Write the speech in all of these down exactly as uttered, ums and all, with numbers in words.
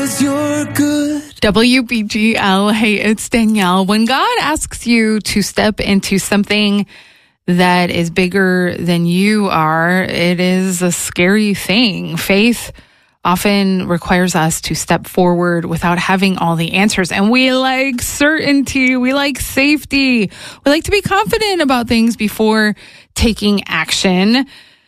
You're good. W B G L, hey, it's Danielle. When God asks you to step into something that is bigger than you are, it is a scary thing. Faith often requires us to step forward without having all the answers. And we like certainty. We like safety. We like to be confident about things before taking action.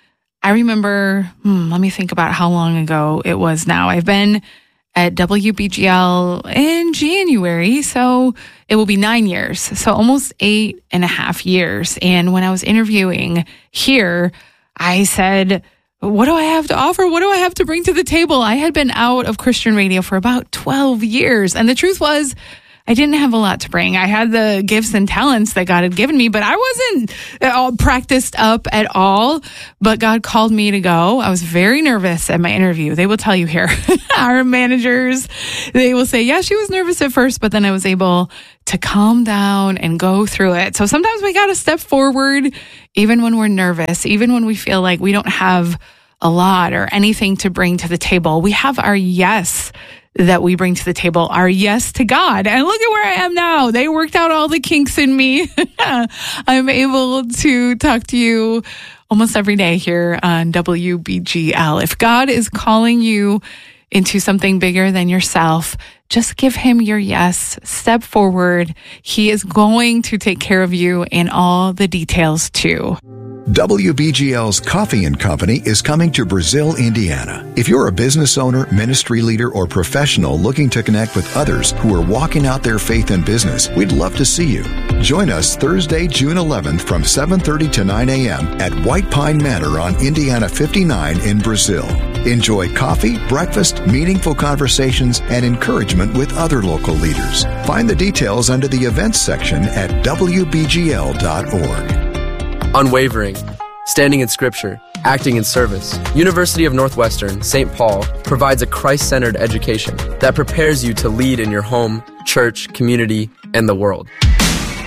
I remember, hmm, let me think about how long ago it was now. I've been at W B G L in January, so it will be nine years. So almost eight and a half years. And when I was interviewing here, I said, what do I have to offer? What do I have to bring to the table? I had been out of Christian radio for about twelve years. And the truth was, I didn't have a lot to bring. I had the gifts and talents that God had given me, but I wasn't all practiced up at all. But God called me to go. I was very nervous at my interview. They will tell you here, our managers, they will say, yeah, she was nervous at first, but then I was able to calm down and go through it. So sometimes we got to step forward, even when we're nervous, even when we feel like we don't have a lot or anything to bring to the table. We have our yes that we bring to the table, our yes to God. And look at where I am now. They worked out all the kinks in me. I'm able to talk to you almost every day here on W B G L. If God is calling you into something bigger than yourself, just give him your yes. Step forward. He is going to take care of you in all the details too. W B G L's Coffee and Company is coming to Brazil, Indiana. If you're a business owner, ministry leader, or professional looking to connect with others who are walking out their faith in business, we'd love to see you. Join us Thursday, June eleventh from seven thirty to nine a.m. at White Pine Manor on Indiana fifty-nine in Brazil. Enjoy coffee, breakfast, meaningful conversations, and encouragement with other local leaders. Find the details under the events section at w b g l dot org. Unwavering, standing in Scripture, acting in service. University of Northwestern, Saint Paul provides a Christ-centered education that prepares you to lead in your home, church, community, and the world.